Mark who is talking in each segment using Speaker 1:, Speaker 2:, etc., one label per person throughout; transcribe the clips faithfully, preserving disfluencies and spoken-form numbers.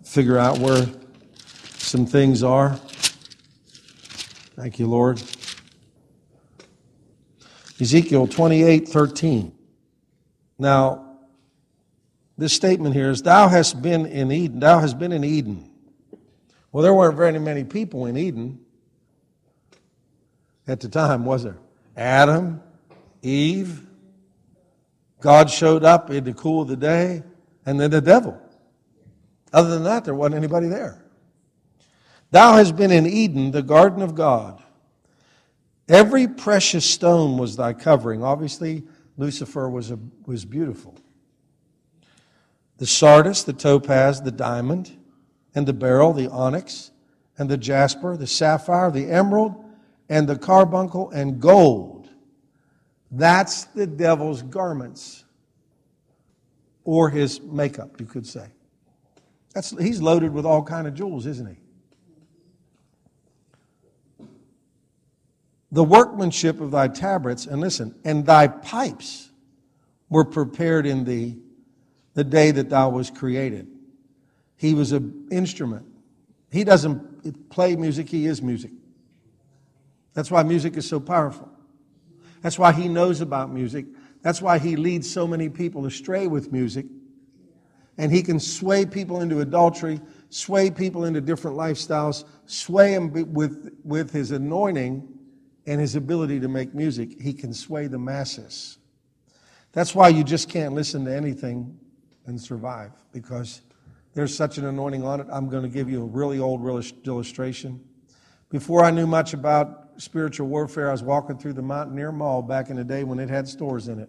Speaker 1: figure out where some things are. Thank you, Lord. Ezekiel twenty-eight thirteen. Now, this statement here is, thou hast been in Eden. Thou hast been in Eden. Well, there weren't very many people in Eden at the time, was there? Adam, Eve, God showed up in the cool of the day, and then the devil. Other than that, there wasn't anybody there. Thou hast been in Eden, the garden of God. Every precious stone was thy covering. Obviously, Lucifer was, a, was beautiful. The sardius, the topaz, the diamond, and the beryl, the onyx, and the jasper, the sapphire, the emerald, and the carbuncle, and gold. That's the devil's garments. Or his makeup, you could say. That's, he's loaded with all kinds of jewels, isn't he? The workmanship of thy tabrets, and listen, and thy pipes were prepared in thee the day that thou was created. He was an instrument. He doesn't play music, he is music. That's why music is so powerful. That's why he knows about music. That's why he leads so many people astray with music. And he can sway people into adultery, sway people into different lifestyles, sway them with, with his anointing and his ability to make music. He can sway the masses. That's why you just can't listen to anything and survive, because there's such an anointing on it. I'm going to give you a really old illustration. Before I knew much about spiritual warfare, I was walking through the Mountaineer Mall back in the day when it had stores in it.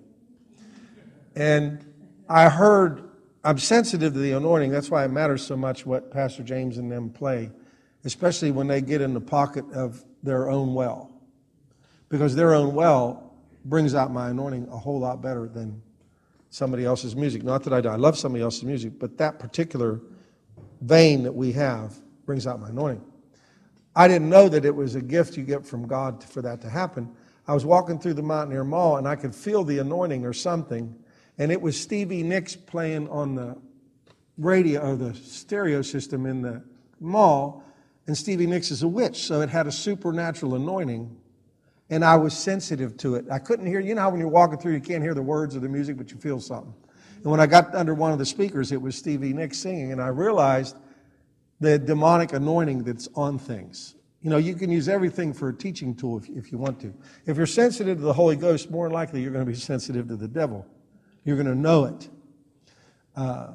Speaker 1: And I heard, I'm sensitive to the anointing. That's why it matters so much what Pastor James and them play, especially when they get in the pocket of their own well. Because their own well brings out my anointing a whole lot better than somebody else's music. Not that I do. I love somebody else's music, but that particular vein that we have brings out my anointing. I didn't know that it was a gift you get from God for that to happen. I was walking through the Mountaineer Mall, and I could feel the anointing or something, and it was Stevie Nicks playing on the radio or the stereo system in the mall, and Stevie Nicks is a witch, so it had a supernatural anointing. And I was sensitive to it. I couldn't hear, you know how when you're walking through, you can't hear the words of the music, but you feel something. And when I got under one of the speakers, it was Stevie Nicks singing, and I realized the demonic anointing that's on things. You know, you can use everything for a teaching tool if, if you want to. If you're sensitive to the Holy Ghost, more than likely you're going to be sensitive to the devil. You're going to know it. Uh,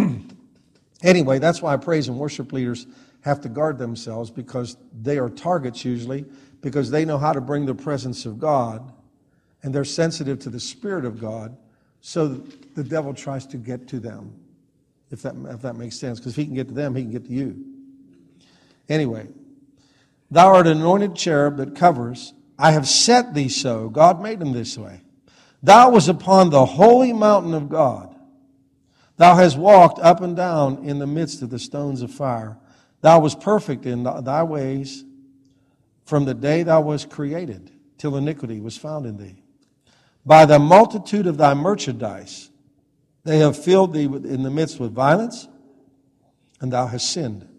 Speaker 1: anyway, that's why praise and worship leaders have to guard themselves, because they are targets usually, because they know how to bring the presence of God, and they're sensitive to the Spirit of God, so the devil tries to get to them, if that, if that makes sense. Because if he can get to them, he can get to you. Anyway, thou art an anointed cherub that covers. I have set thee so. God made him this way. Thou was upon the holy mountain of God. Thou hast walked up and down in the midst of the stones of fire. Thou was perfect in thy ways, from the day thou wast created, till iniquity was found in thee. By the multitude of thy merchandise, they have filled thee in the midst with violence, and thou hast sinned.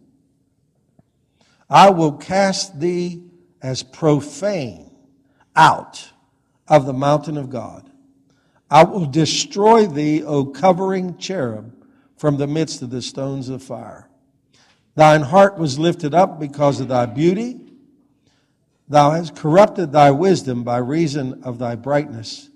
Speaker 1: I will cast thee as profane out of the mountain of God. I will destroy thee, O covering cherub, from the midst of the stones of fire. Thine heart was lifted up because of thy beauty. Thou hast corrupted thy wisdom by reason of thy brightness.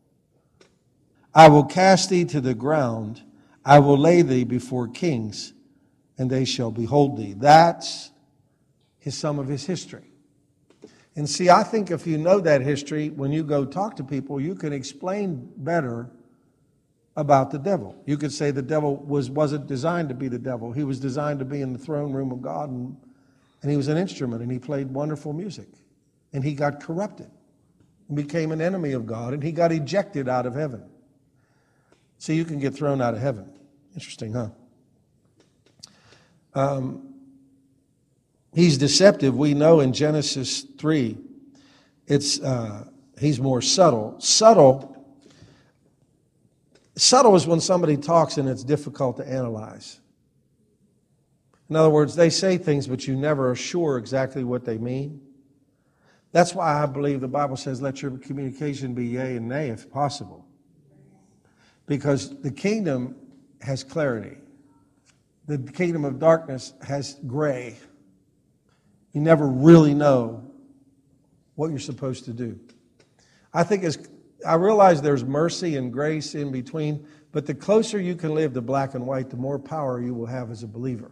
Speaker 1: I will cast thee to the ground. I will lay thee before kings, and they shall behold thee. That's his, some of his history. And see, I think if you know that history, when you go talk to people, you can explain better about the devil. You could say the devil was, wasn't designed to be the devil. He was designed to be in the throne room of God, and And he was an instrument, and he played wonderful music. And he got corrupted and became an enemy of God, and he got ejected out of heaven. See, you can get thrown out of heaven. Interesting, huh? Um, he's deceptive. We know in Genesis three, it's uh, he's more subtle. Subtle, subtle is when somebody talks and it's difficult to analyze. In other words, they say things, but you never are sure exactly what they mean. That's why I believe the Bible says, let your communication be yea and nay if possible. Because the kingdom has clarity. The kingdom of darkness has gray. You never really know what you're supposed to do. I think as I realize there's mercy and grace in between, but the closer you can live to black and white, the more power you will have as a believer.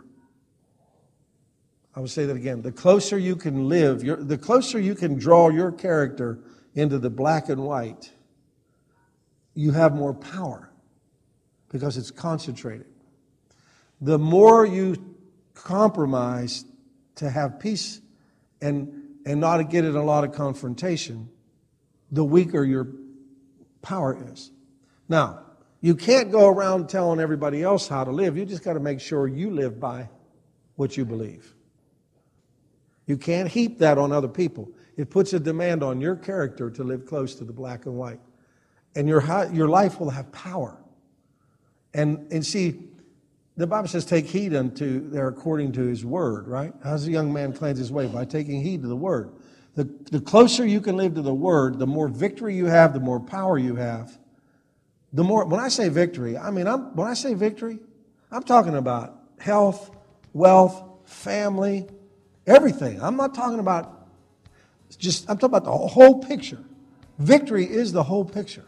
Speaker 1: I will say that again. The closer you can live, the closer you can draw your character into the black and white, you have more power because it's concentrated. The more you compromise to have peace and, and not to get in a lot of confrontation, the weaker your power is. Now, you can't go around telling everybody else how to live. You just got to make sure you live by what you believe. You can't heap that on other people. It puts a demand on your character to live close to the black and white. And your, your life will have power. And, and see, the Bible says, take heed unto there according to his word, right? How does a young man cleanse his way? By taking heed to the word. The, the closer you can live to the word, the more victory you have, the more power you have. The more, when I say victory, I mean, I'm, when I say victory, I'm talking about health, wealth, family, everything. I'm not talking about just, I'm talking about the whole picture. Victory is the whole picture.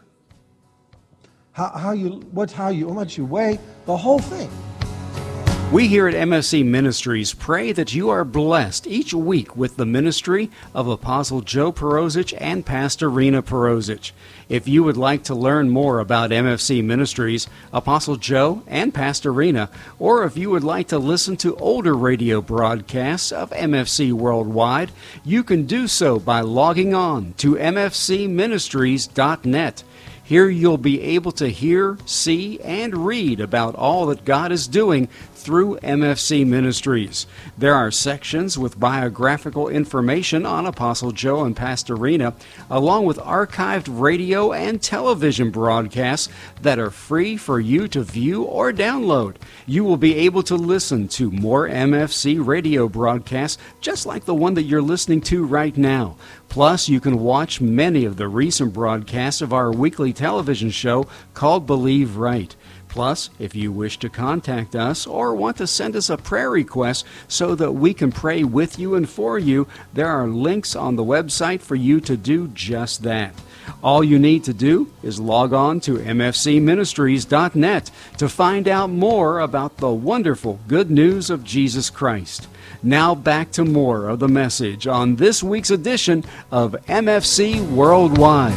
Speaker 1: How, how you, what, how you, how much you weigh, the whole thing.
Speaker 2: We here at M F C Ministries pray that you are blessed each week with the ministry of Apostle Joe Perosic and Pastor Rena Perosic. If you would like to learn more about M F C Ministries, Apostle Joe and Pastor Rena, or if you would like to listen to older radio broadcasts of M F C Worldwide, you can do so by logging on to m f c ministries dot net. Here you'll be able to hear, see, and read about all that God is doing through M F C Ministries. There are sections with biographical information on Apostle Joe and Pastor Rena, along with archived radio and television broadcasts that are free for you to view or download. You will be able to listen to more M F C radio broadcasts just like the one that you're listening to right now. Plus, you can watch many of the recent broadcasts of our weekly television show called Believe Right. Plus, if you wish to contact us or want to send us a prayer request so that we can pray with you and for you, there are links on the website for you to do just that. All you need to do is log on to m f c ministries dot net to find out more about the wonderful good news of Jesus Christ. Now back to more of the message on this week's edition of M F C Worldwide.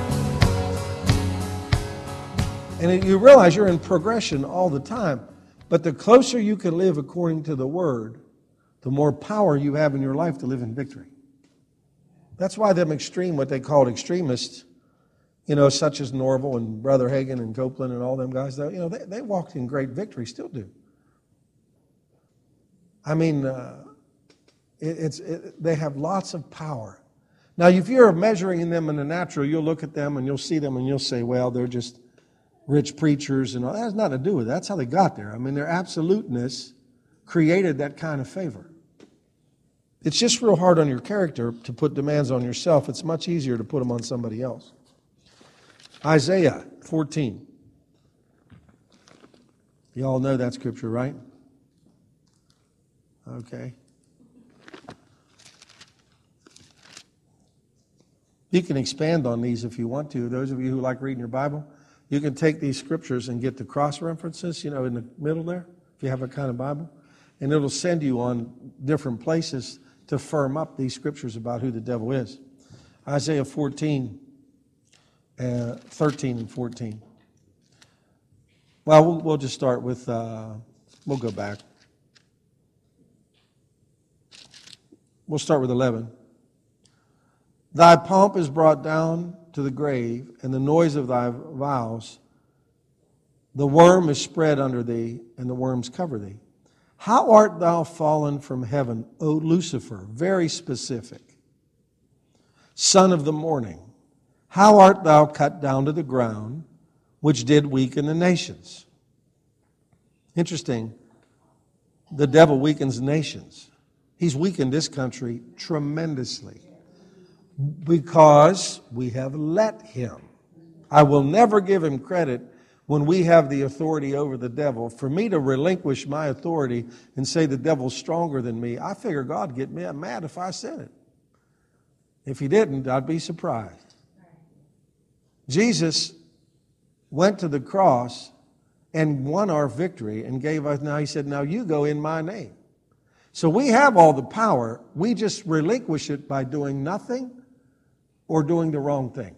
Speaker 1: And you realize you're in progression all the time. But the closer you can live according to the Word, the more power you have in your life to live in victory. That's why them extreme, what they called extremists, you know, such as Norval and Brother Hagin and Copeland and all them guys, they, you know, they, they walked in great victory, still do. I mean, uh, it, it's it, they have lots of power. Now, if you're measuring them in the natural, you'll look at them and you'll see them and you'll say, well, they're just rich preachers and all. That has nothing to do with it. That's how they got there. I mean, their absoluteness created that kind of favor. It's just real hard on your character to put demands on yourself. It's much easier to put them on somebody else. Isaiah fourteen. You all know that scripture, right? Okay. You can expand on these if you want to. Those of you who like reading your Bible, you can take these scriptures and get the cross references, you know, in the middle there, if you have a kind of Bible, and it'll send you on different places to firm up these scriptures about who the devil is. Isaiah fourteen, uh, thirteen and fourteen. Well, we'll, we'll just start with, uh, we'll go back. We'll start with eleven. Thy pomp is brought down to the grave, and the noise of thy vows. The worm is spread under thee, and the worms cover thee. How art thou fallen from heaven, O Lucifer? Very specific. Son of the morning. How art thou cut down to the ground, which did weaken the nations? Interesting. The devil weakens nations. He's weakened this country tremendously because we have let him. I will never give him credit when we have the authority over the devil. For me to relinquish my authority and say the devil's stronger than me, I figure God would get me mad if I said it. If he didn't, I'd be surprised. Jesus went to the cross and won our victory and gave us, now he said, now you go in my name. So we have all the power. We just relinquish it by doing nothing or doing the wrong thing.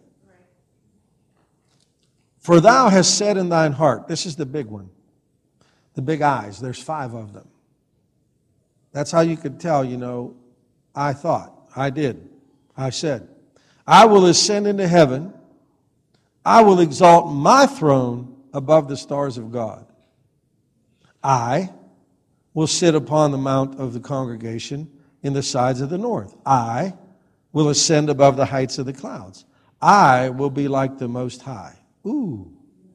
Speaker 1: For thou hast said in thine heart, this is the big one, the big eyes, there's five of them. That's how you could tell, you know, I thought, I did, I said, I will ascend into heaven, I will exalt my throne above the stars of God. I will sit upon the mount of the congregation in the sides of the north. I will ascend above the heights of the clouds. I will be like the Most High. Ooh.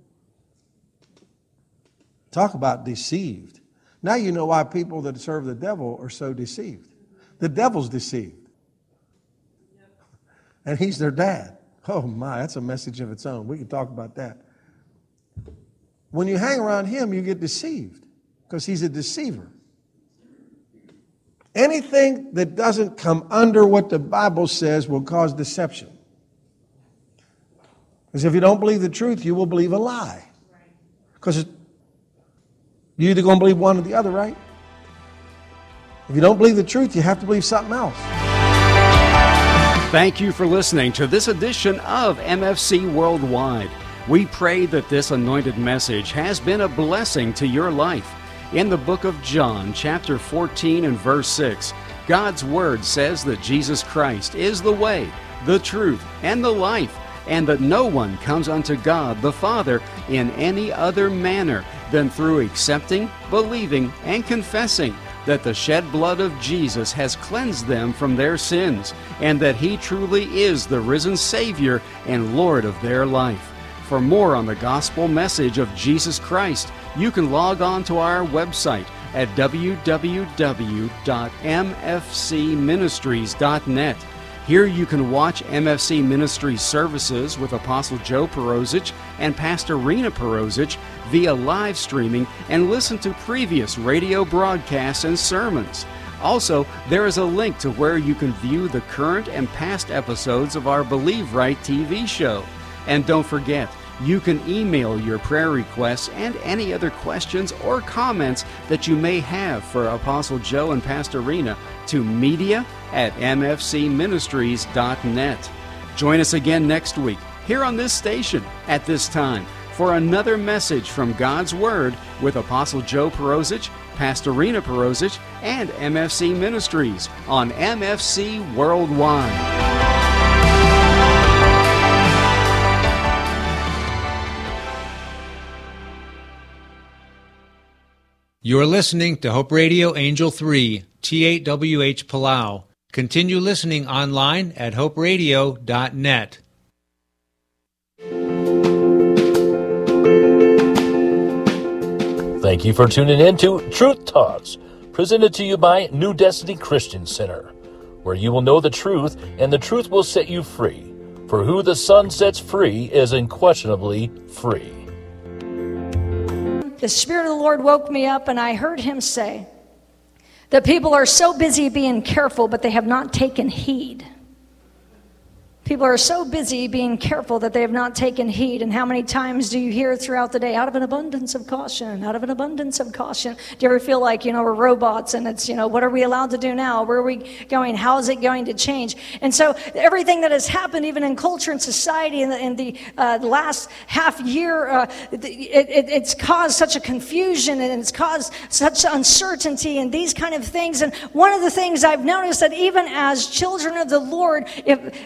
Speaker 1: Talk about deceived. Now you know why people that serve the devil are so deceived. The devil's deceived. And he's their dad. Oh my, that's a message of its own. We can talk about that. When you hang around him, you get deceived because he's a deceiver. Anything that doesn't come under what the Bible says will cause deception. Because if you don't believe the truth, you will believe a lie. Because you're either going to believe one or the other, right? If you don't believe the truth, you have to believe something else.
Speaker 2: Thank you for listening to this edition of M F C Worldwide. We pray that this anointed message has been a blessing to your life. In the book of John, chapter fourteen and verse six, God's Word says that Jesus Christ is the way, the truth, and the life, and that no one comes unto God the Father in any other manner than through accepting, believing, and confessing that the shed blood of Jesus has cleansed them from their sins, and that He truly is the risen Savior and Lord of their life. For more on the gospel message of Jesus Christ, you can log on to our website at w w w dot m f c ministries dot net. Here you can watch M F C Ministries services with Apostle Joe Perosic and Pastor Rena Perosic via live streaming and listen to previous radio broadcasts and sermons. Also, there is a link to where you can view the current and past episodes of our Believe Right T V show. And don't forget, you can email your prayer requests and any other questions or comments that you may have for Apostle Joe and Pastor Rena to media at m f c ministries dot net. Join us again next week here on this station at this time for another message from God's Word with Apostle Joe Perosic, Pastor Rena Perosic, and M F C Ministries on M F C Worldwide.
Speaker 3: You're listening to Hope Radio Angel three, T eight W H Palau. Continue listening online at hope radio dot net.
Speaker 4: Thank you for tuning in to Truth Talks, presented to you by New Destiny Christian Center, where you will know the truth and the truth will set you free. For who the Son sets free is unquestionably free.
Speaker 5: The Spirit of the Lord woke me up and I heard Him say that people are so busy being careful, but they have not taken heed. People are so busy being careful that they have not taken heed. And how many times do you hear throughout the day, out of an abundance of caution, out of an abundance of caution? Do you ever feel like, you know, we're robots and it's, you know, what are we allowed to do now? Where are we going? How is it going to change? And so everything that has happened, even in culture and society in the, in the uh, last half year, uh, it, it, it's caused such a confusion and it's caused such uncertainty and these kind of things. And one of the things I've noticed that even as children of the Lord, if we do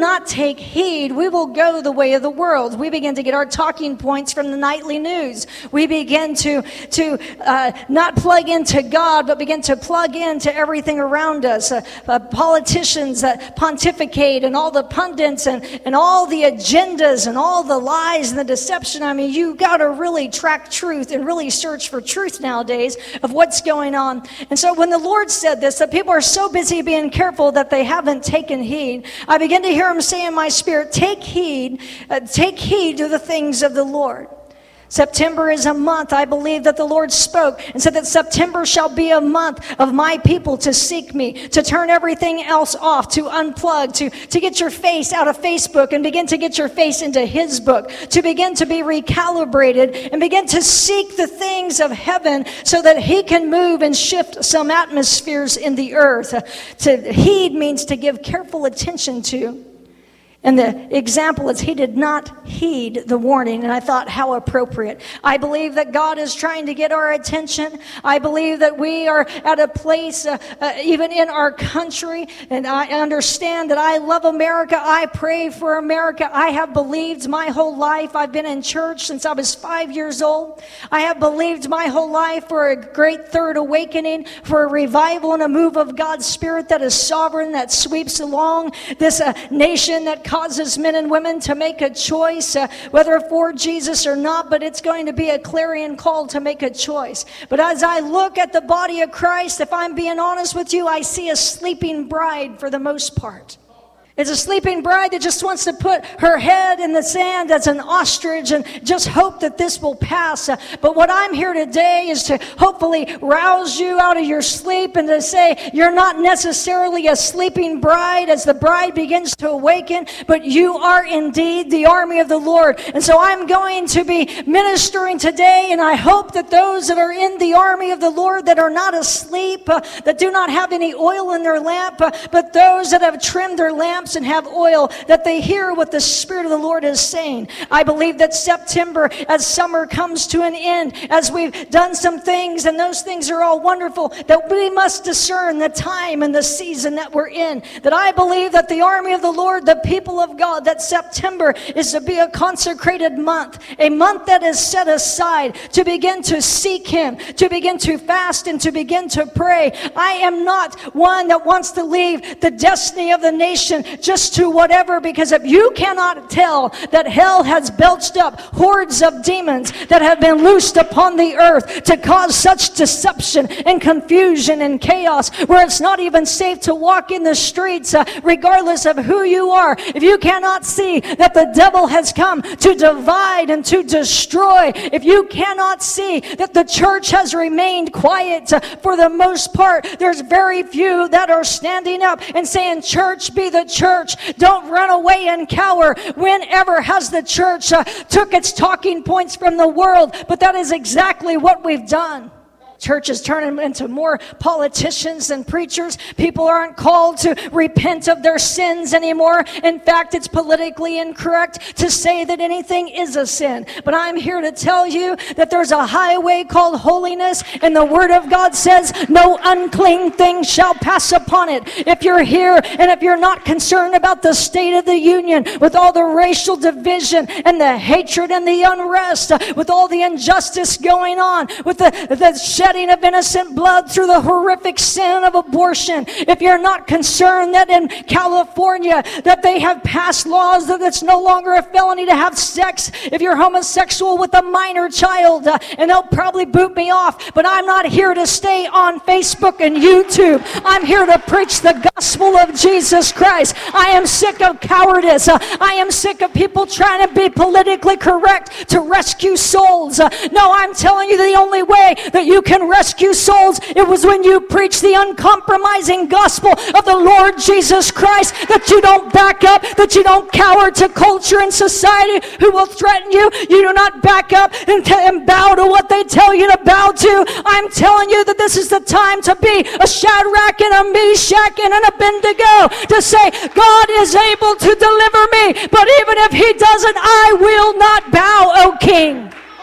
Speaker 5: not take heed, we will go the way of the world. We begin to get our talking points from the nightly news. We begin to, to uh, not plug into God, but begin to plug into everything around us. Uh, uh, politicians that pontificate and all the pundits and, and all the agendas and all the lies and the deception. I mean, you got to really track truth and really search for truth nowadays of what's going on. And so when the Lord said this, that people are so busy being careful that they haven't taken heed, I begin to hear him say in my spirit, take heed, uh, take heed to the things of the Lord. September is a month, I believe, that the Lord spoke and said that September shall be a month of my people to seek me, to turn everything else off, to unplug, to, to get your face out of Facebook and begin to get your face into his book, to begin to be recalibrated and begin to seek the things of heaven so that he can move and shift some atmospheres in the earth. To heed means to give careful attention to. And the example is he did not heed the warning. And I thought, how appropriate. I believe that God is trying to get our attention. I believe that we are at a place, uh, uh, even in our country, and I understand that I love America. I pray for America. I have believed my whole life. I've been in church since I was five years old. I have believed my whole life for a great third awakening, for a revival and a move of God's Spirit that is sovereign, that sweeps along this uh, nation, that causes men and women to make a choice, uh, whether for Jesus or not, but it's going to be a clarion call to make a choice. But as I look at the body of Christ, if I'm being honest with you, I see a sleeping bride for the most part. It's a sleeping bride that just wants to put her head in the sand as an ostrich and just hope that this will pass. Uh, but what I'm here today is to hopefully rouse you out of your sleep and to say you're not necessarily a sleeping bride as the bride begins to awaken, but you are indeed the army of the Lord. And so I'm going to be ministering today, and I hope that those that are in the army of the Lord that are not asleep, uh, that do not have any oil in their lamp, uh, but those that have trimmed their lamps and have oil, that they hear what the Spirit of the Lord is saying. I believe that September, as summer comes to an end, as we've done some things, and those things are all wonderful, that we must discern the time and the season that we're in. That I believe that the army of the Lord, the people of God, that September is to be a consecrated month, a month that is set aside to begin to seek him, to begin to fast and to begin to pray. I am not one that wants to leave the destiny of the nation just to whatever, because if you cannot tell that hell has belched up hordes of demons that have been loosed upon the earth to cause such deception and confusion and chaos, where it's not even safe to walk in the streets, uh, regardless of who you are, if you cannot see that the devil has come to divide and to destroy, if you cannot see that the church has remained quiet uh, for the most part, there's very few that are standing up and saying, church, be the church. Don't run away and cower. Whenever has the church uh, took its talking points from the world? But that is exactly what we've done. Church is turning into more politicians than preachers. People aren't called to repent of their sins anymore. In fact, it's politically incorrect to say that anything is a sin. But I'm here to tell you that there's a highway called holiness, and the Word of God says, no unclean thing shall pass upon it. If you're here and if you're not concerned about the state of the union, with all the racial division and the hatred and the unrest, with all the injustice going on, with the, the shedding of innocent blood through the horrific sin of abortion, if you're not concerned that in California that they have passed laws that it's no longer a felony to have sex if you're homosexual with a minor child, uh, and they'll probably boot me off, but I'm not here to stay on Facebook and YouTube. I'm here to preach the gospel of Jesus Christ. I am sick of cowardice. Uh, I am sick of people trying to be politically correct to rescue souls. Uh, no, I'm telling you, the only way that you can rescue souls, it was when you preach the uncompromising gospel of the Lord Jesus Christ, that you don't back up, that you don't cower to culture and society who will threaten you. You do not back up and, t- and bow to what they tell you to bow to. I'm telling you that this is the time to be a Shadrach and a Meshach and an Abednego, to say, God is able to deliver me, but even if he doesn't, I will not bow, O King.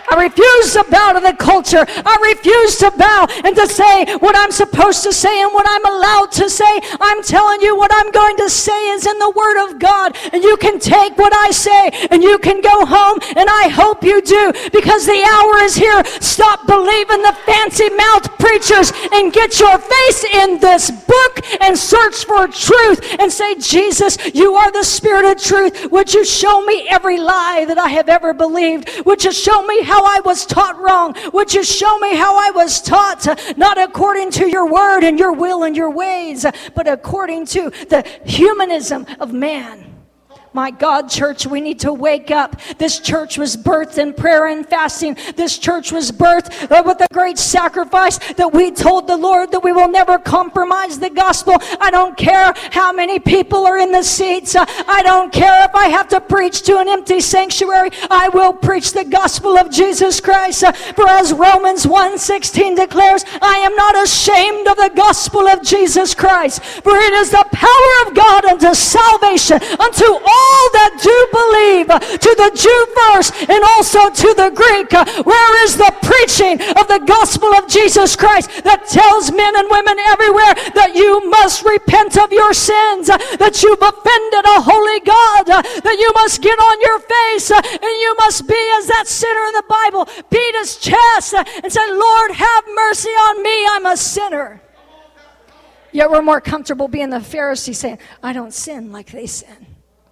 Speaker 5: I refuse to bow to the culture. I refuse to bow and to say what I'm supposed to say and what I'm allowed to say. I'm telling you what I'm going to say is in the Word of God. And you can take what I say and you can go home, and I hope you do, because the hour is here. Stop believing the fancy mouth preachers and get your face in this book and search for truth and say, Jesus, you are the Spirit of truth. Would you show me every lie that I have ever believed? Would you show me how I was taught wrong? Would you show me how I was taught, uh, not according to your word and your will and your ways, uh, but according to the humanism of man? My God, church, we need to wake up. This church was birthed in prayer and fasting. This church was birthed uh, with a great sacrifice that we told the Lord that we will never compromise the gospel. I don't care how many people are in the seats. Uh, I don't care if I have to preach to an empty sanctuary. I will preach the gospel of Jesus Christ. Uh, for as Romans one sixteen declares, I am not ashamed of the gospel of Jesus Christ. For it is the power of God unto salvation, unto all all that do believe, to the Jew first and also to the Greek. Where is the preaching of the gospel of Jesus Christ that tells men and women everywhere that you must repent of your sins, that you've offended a holy God, that you must get on your face and you must be as that sinner in the Bible, beat his chest and say, Lord, have mercy on me, I'm a sinner. Yet we're more comfortable being the Pharisee saying, I don't sin like they sin.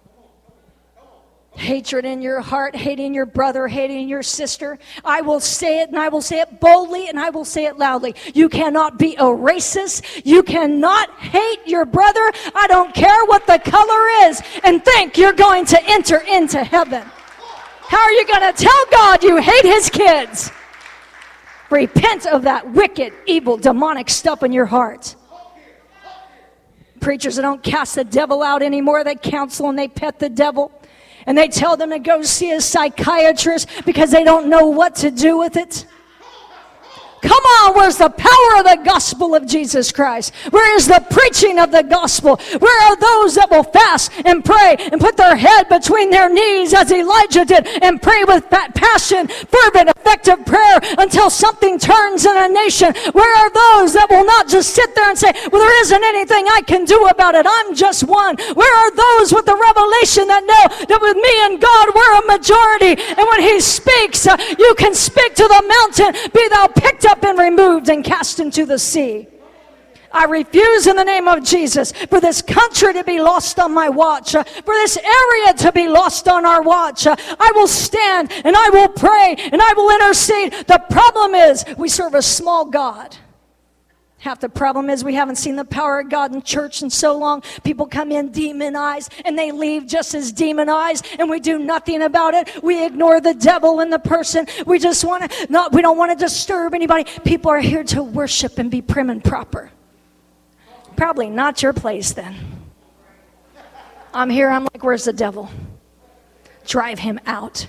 Speaker 5: Hatred in your heart, hating your brother, hating your sister. I will say it, and I will say it boldly, and I will say it loudly. You cannot be a racist. You cannot hate your brother. I don't care what the color is, and think you're going to enter into heaven. How are you going to tell God you hate his kids? Repent of that wicked, evil, demonic stuff in your heart. Preachers that don't cast the devil out anymore, they counsel and they pet the devil. And they tell them to go see a psychiatrist because they don't know what to do with it. Come on, where's the power of the gospel of Jesus Christ? Where is the preaching of the gospel? Where are those that will fast and pray and put their head between their knees as Elijah did and pray with passion, fervent, effective prayer until something turns in a nation? Where are those that will not just sit there and say, well, there isn't anything I can do about it, I'm just one? Where are those with the revelation that know that with me and God we're a majority, and when he speaks, uh, you can speak to the mountain, be thou picked up and removed and cast into the sea. I refuse in the name of Jesus for this country to be lost on my watch, uh, for this area to be lost on our watch. Uh, I will stand and I will pray and I will intercede. The problem is we serve a small God. Half the problem is we haven't seen the power of God in church in so long. People come in demonized and they leave just as demonized, and we do nothing about it. We ignore the devil in the person. We just want to not, we don't want to disturb anybody. People are here to worship and be prim and proper. Probably not your place then. I'm here, I'm like, where's the devil? Drive him out.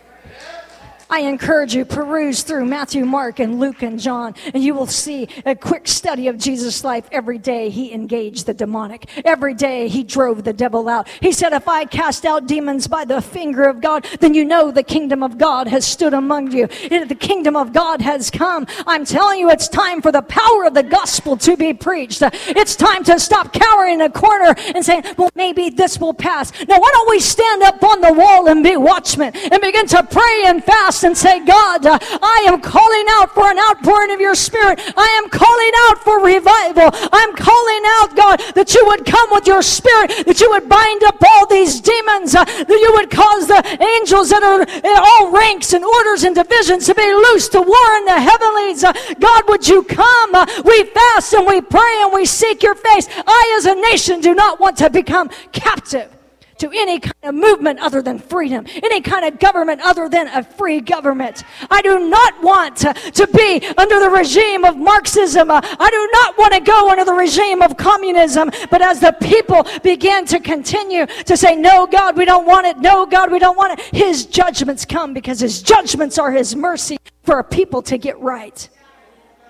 Speaker 5: I encourage you, peruse through Matthew, Mark, and Luke, and John, and you will see a quick study of Jesus' life. Every day he engaged the demonic. Every day he drove the devil out. He said, if I cast out demons by the finger of God, then you know the kingdom of God has stood among you. The kingdom of God has come. I'm telling you, it's time for the power of the gospel to be preached. It's time to stop cowering in a corner and saying, well, maybe this will pass. Now, why don't we stand up on the wall and be watchmen and begin to pray and fast and say, God, uh, I am calling out for an outpouring of your spirit. I am calling out for revival. I'm calling out, God, that you would come with your spirit, that you would bind up all these demons, uh, that you would cause the angels that are in all ranks and orders and divisions to be loose to war in the heavenlies. Uh, God, would you come? Uh, we fast and we pray and we seek your face. I, as a nation, do not want to become captive to any kind of movement other than freedom, any kind of government other than a free government. I do not want to, to be under the regime of Marxism. Uh, I do not want to go under the regime of communism. But as the people began to continue to say, no, God, we don't want it. No, God, we don't want it. His judgments come because his judgments are his mercy for a people to get right.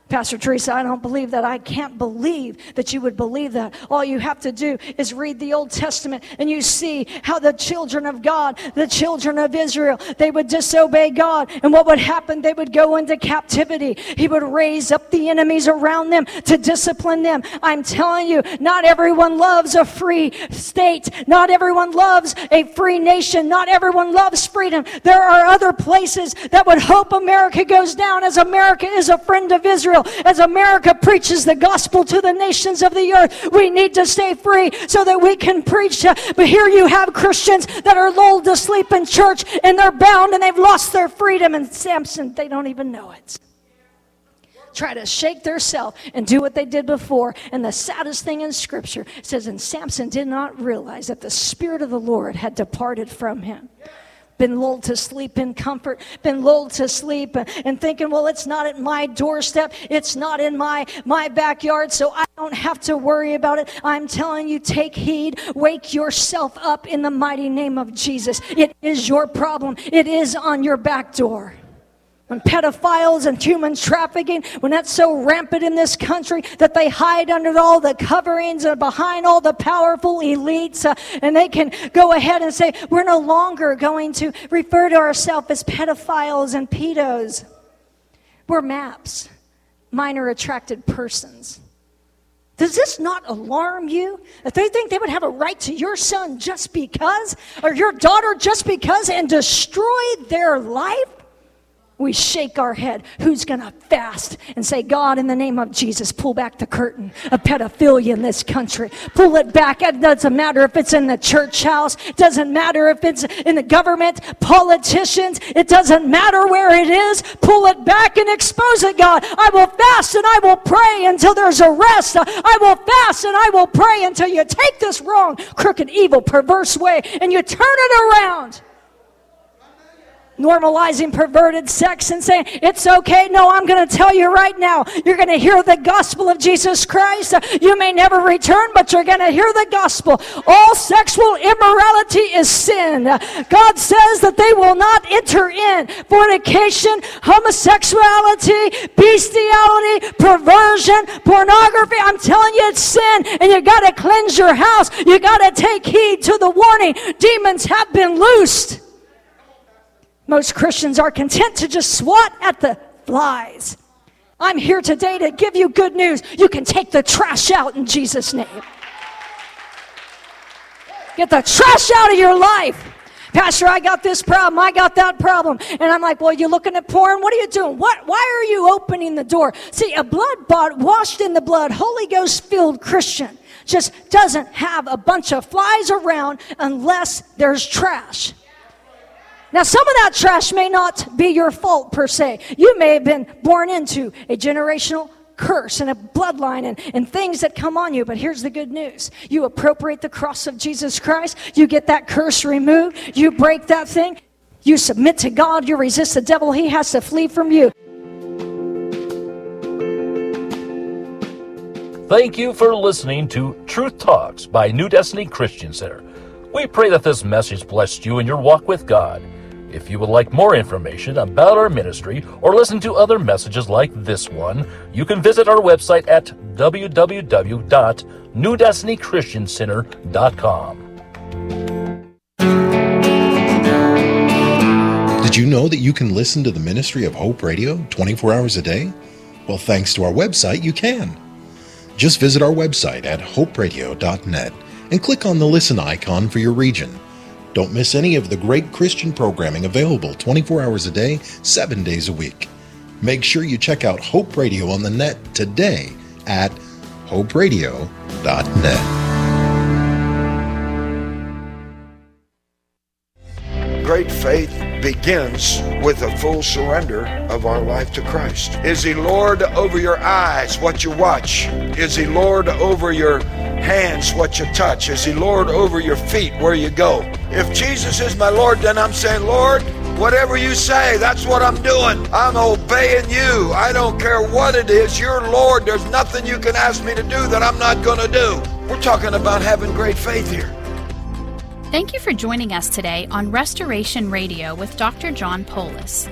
Speaker 5: Pastor Teresa, I don't believe that. I can't believe that you would believe that. All you have to do is read the Old Testament and you see how the children of God, the children of Israel, they would disobey God. And what would happen? They would go into captivity. He would raise up the enemies around them to discipline them. I'm telling you, not everyone loves a free state. Not everyone loves a free nation. Not everyone loves freedom. There are other places that would hope America goes down, as America is a friend of Israel. As America preaches the gospel to the nations of the earth, we need to stay free so that we can preach. But here you have Christians that are lulled to sleep in church, and they're bound and they've lost their freedom. And Samson, they don't even know it. Try to shake theirself and do what they did before. And the saddest thing in Scripture says, and Samson did not realize that the Spirit of the Lord had departed from him. Been lulled to sleep in comfort, been lulled to sleep and thinking, well, it's not at my doorstep, it's not in my, my backyard, so I don't have to worry about it. I'm telling you, take heed, wake yourself up in the mighty name of Jesus. It is your problem. It is on your back door. When pedophiles and human trafficking, when that's so rampant in this country that they hide under all the coverings and behind all the powerful elites, uh, and they can go ahead and say, we're no longer going to refer to ourselves as pedophiles and pedos. We're MAPS, minor attracted persons. Does this not alarm you? If they think they would have a right to your son just because, or your daughter just because, and destroy their life? We shake our head. Who's going to fast and say, God, in the name of Jesus, pull back the curtain of pedophilia in this country. Pull it back. It doesn't matter if it's in the church house. It doesn't matter if it's in the government, politicians. It doesn't matter where it is. Pull it back and expose it, God. I will fast and I will pray until there's arrest. I will fast and I will pray until you take this wrong, crooked, evil, perverse way and you turn it around. Normalizing perverted sex and saying, it's okay. No, I'm going to tell you right now, you're going to hear the gospel of Jesus Christ. You may never return, but you're going to hear the gospel. All sexual immorality is sin. God says that they will not enter in fornication, homosexuality, bestiality, perversion, pornography. I'm telling you, it's sin, and you got to cleanse your house. You got to take heed to the warning. Demons have been loosed. Most Christians are content to just swat at the flies. I'm here today to give you good news. You can take the trash out in Jesus' name. Get the trash out of your life. Pastor, I got this problem. I got that problem. And I'm like, well, you looking at porn? What are you doing? What? Why are you opening the door? See, a blood bought, washed in the blood, Holy Ghost filled Christian just doesn't have a bunch of flies around unless there's trash. Now, some of that trash may not be your fault per se. You may have been born into a generational curse and a bloodline and, and things that come on you. But here's the good news. You appropriate the cross of Jesus Christ. You get that curse removed. You break that thing. You submit to God. You resist the devil. He has to flee from you.
Speaker 4: Thank you for listening to Truth Talks by New Destiny Christian Center. We pray that this message blessed you in your walk with God. If you would like more information about our ministry or listen to other messages like this one, you can visit our website at w w w dot new destiny christian center dot com.
Speaker 6: Did you know that you can listen to the ministry of Hope Radio twenty-four hours a day? Well, thanks to our website, you can. Just visit our website at hope radio dot net and click on the listen icon for your region. Don't miss any of the great Christian programming available twenty-four hours a day, seven days a week. Make sure you check out Hope Radio on the net today at hope radio dot net.
Speaker 7: Great faith begins with a full surrender of our life to Christ. Is He Lord over your eyes, what you watch? Is He Lord over your hands, what you touch? Is He Lord over your feet, where you go? If Jesus is my Lord, then I'm saying, Lord, whatever you say, that's what I'm doing. I'm obeying you. I don't care what it is. You're Lord. There's nothing you can ask me to do that I'm not going to do. We're talking about having great faith here.
Speaker 8: Thank you for joining us today on Restoration Radio with Doctor John Poulos.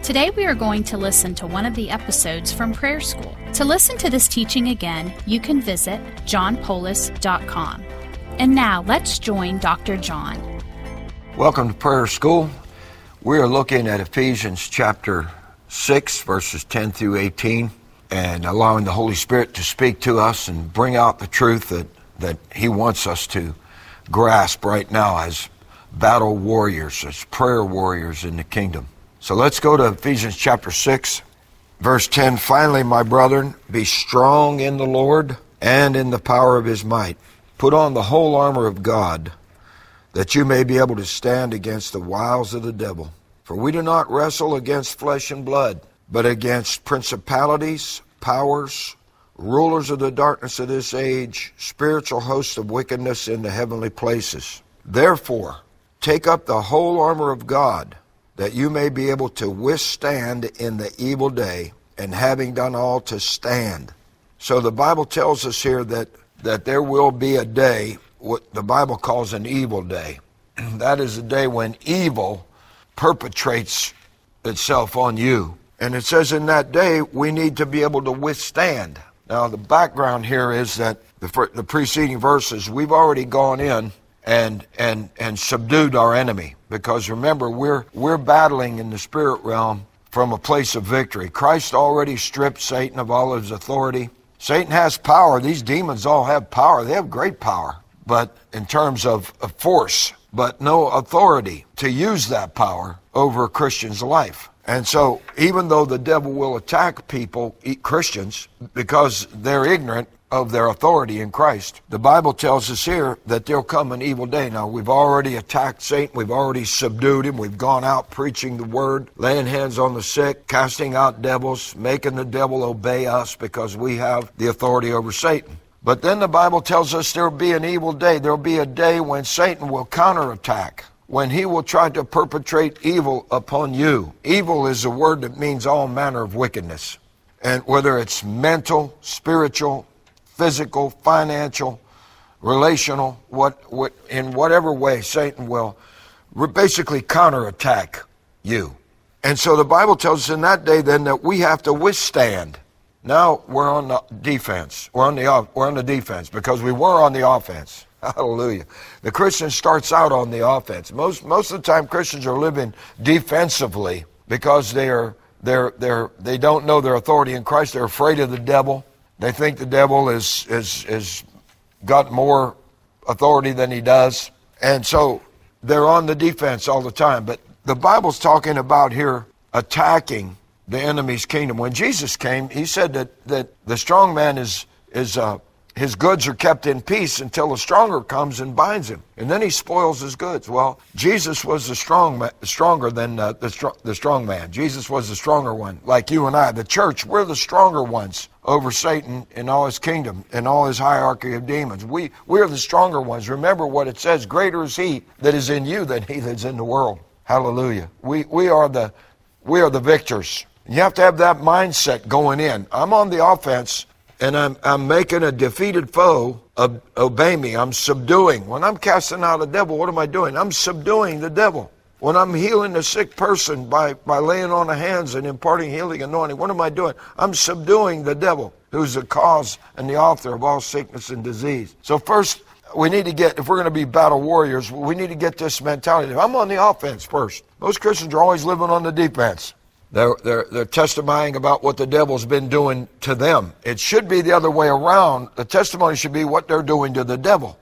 Speaker 8: Today we are going to listen to one of the episodes from Prayer School. To listen to this teaching again, you can visit john polis dot com. And now let's join Doctor John.
Speaker 7: Welcome to Prayer School. We are looking at Ephesians chapter six, verses ten through eighteen, and allowing the Holy Spirit to speak to us and bring out the truth that, that He wants us to grasp right now as battle warriors, as prayer warriors in the kingdom. So let's go to Ephesians chapter six, verse ten. Finally, my brethren, be strong in the Lord and in the power of His might. Put on the whole armor of God, that you may be able to stand against the wiles of the devil. For we do not wrestle against flesh and blood, but against principalities, powers, rulers of the darkness of this age, spiritual hosts of wickedness in the heavenly places. Therefore, take up the whole armor of God, that you may be able to withstand in the evil day, and having done all, to stand. So the Bible tells us here that, that there will be a day, what the Bible calls an evil day. That is a day when evil perpetrates itself on you. And it says in that day, we need to be able to withstand. Now, the background here is that the, the preceding verses, we've already gone in and and and subdued our enemy. Because remember, we're we're battling in the spirit realm from a place of victory. Christ already stripped Satan of all his authority. Satan has power. These demons all have power. They have great power, but in terms of, of force, but no authority to use that power over a Christian's life. And so even though the devil will attack people, Christians, because they're ignorant of their authority in Christ, the Bible tells us here that there'll come an evil day. Now, we've already attacked Satan. We've already subdued him. We've gone out preaching the word, laying hands on the sick, casting out devils, making the devil obey us because we have the authority over Satan. But then the Bible tells us there'll be an evil day. There'll be a day when Satan will counterattack, when he will try to perpetrate evil upon you. Evil is a word that means all manner of wickedness. And whether it's mental, spiritual, physical, financial, relational, what, what, in whatever way Satan will basically counterattack you. And so the Bible tells us in that day then that we have to withstand. Now we're on the defense. We're on the we're on the defense because we were on the offense. Hallelujah. The Christian starts out on the offense. Most most of the time Christians are living defensively because they are they're they're they don't know their authority in Christ. They're afraid of the devil. They think the devil is is is got more authority than he does. And so they're on the defense all the time. But the Bible's talking about here attacking the enemy's kingdom. When Jesus came, he said that that the strong man is is uh his goods are kept in peace until the stronger comes and binds him, and then he spoils his goods. Well, Jesus was the strong, ma- stronger than uh, the str- the strong man. Jesus was the stronger one, like you and I. The church, we're the stronger ones over Satan and all his kingdom and all his hierarchy of demons. We we are the stronger ones. Remember what it says: "Greater is He that is in you than he that's in the world." Hallelujah. We we are the we are the victors. You have to have that mindset going in. I'm on the offense. And I'm I'm making a defeated foe ob- obey me. I'm subduing. When I'm casting out a devil, what am I doing? I'm subduing the devil. When I'm healing a sick person by, by laying on the hands and imparting healing anointing, what am I doing? I'm subduing the devil, who's the cause and the author of all sickness and disease. So first, we need to get, if we're going to be battle warriors, we need to get this mentality. I'm on the offense first. Most Christians are always living on the defense. They're, they're, they're testifying about what the devil's been doing to them. It should be the other way around. The testimony should be what they're doing to the devil.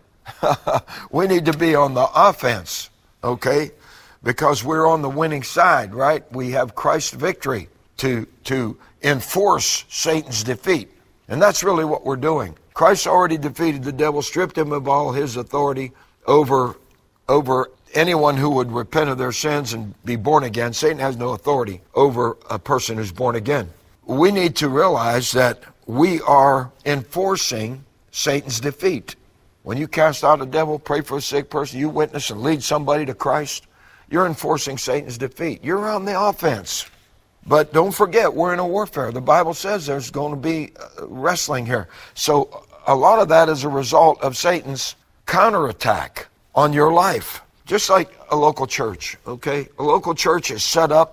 Speaker 7: We need to be on the offense, okay? Because we're on the winning side, right? We have Christ's victory to, to enforce Satan's defeat. And that's really what we're doing. Christ already defeated the devil, stripped him of all his authority over, over anyone who would repent of their sins and be born again. Satan has no authority over a person who's born again. We need to realize that we are enforcing Satan's defeat. When you cast out a devil, pray for a sick person, you witness and lead somebody to Christ, you're enforcing Satan's defeat. You're on the offense. But don't forget, we're in a warfare. The Bible says there's going to be wrestling here. So a lot of that is a result of Satan's counterattack on your life. Just like a local church, okay? A local church is set up to,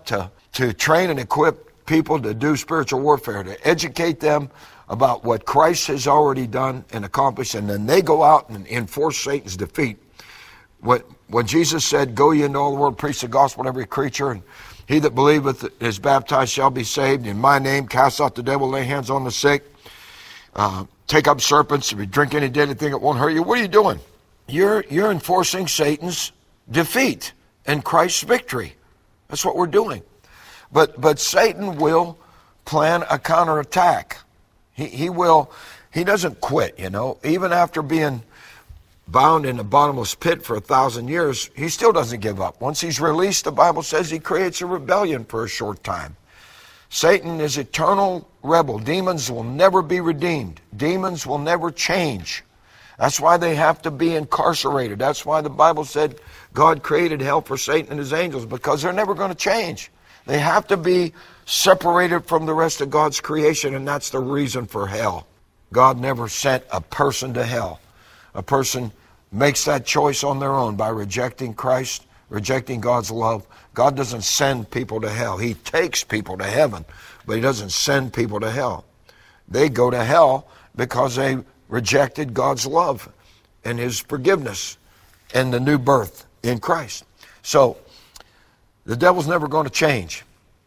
Speaker 7: to train and equip people to do spiritual warfare, to educate them about what Christ has already done and accomplished, and then they go out and enforce Satan's defeat. When, when Jesus said, go ye into all the world, preach the gospel to every creature, and he that believeth is baptized shall be saved. In my name cast out the devil, lay hands on the sick, uh, take up serpents, if you drink any deadly thing, it won't hurt you. What are you doing? You're, you're enforcing Satan's defeat and Christ's victory. That's what we're doing. But, but Satan will plan a counterattack. He, he will, he doesn't quit, you know. Even after being bound in the bottomless pit for a thousand years, he still doesn't give up. Once he's released, the Bible says he creates a rebellion for a short time. Satan is eternal rebel. Demons will never be redeemed. Demons will never change. That's why they have to be incarcerated. That's why the Bible said God created hell for Satan and his angels, because they're never going to change. They have to be separated from the rest of God's creation, and that's the reason for hell. God never sent a person to hell. A person makes that choice on their own by rejecting Christ, rejecting God's love. God doesn't send people to hell. He takes people to heaven, but he doesn't send people to hell. They go to hell because they rejected God's love and his forgiveness and the new birth in Christ. So the devil's never going to change.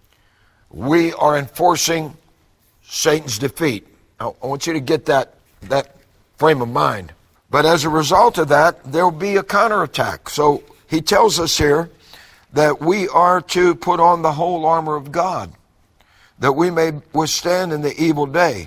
Speaker 7: We are enforcing Satan's defeat. I want you to get that, that frame of mind. But as a result of that, there will be a counterattack. So he tells us here that we are to put on the whole armor of God, that we may withstand in the evil day.